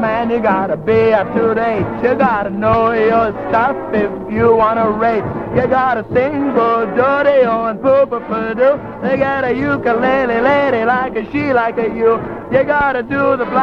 man, you gotta be up to date. You gotta know your stuff if you wanna rate. You gotta sing for Jody-O and poo-poo-poo-doo. They got a ukulele lady like a she like a you. You gotta do the